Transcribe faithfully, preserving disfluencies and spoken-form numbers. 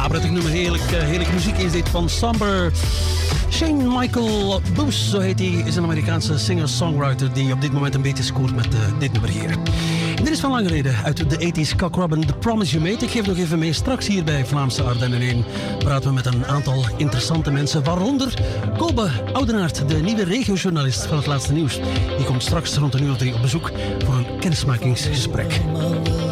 prettig nummer, heerlijk, uh, heerlijke muziek is dit van Somber. Shane Michael Booth, zo heet hij, is een Amerikaanse singer-songwriter die op dit moment een beetje scoort met uh, dit nummer hier. En dit is van lang geleden, uit de tachtiger, Cock Robin, The Promise You Made. Ik geef nog even mee, straks hier bij Vlaamse Ardennen één praten we met een aantal interessante mensen, waaronder Kobe Oudenaard, de nieuwe regiojournalist van het laatste nieuws. Die komt straks rond een uur of drie op bezoek voor een kennismakingsgesprek.